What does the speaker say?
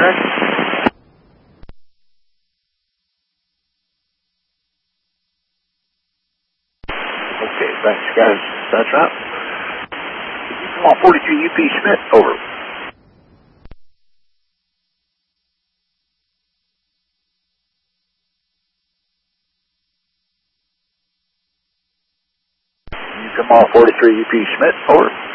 Correct. Okay, thanks, guys. That's right. Come on, 43 UP Schmidt, over. Come on, 43 UP Schmidt, over.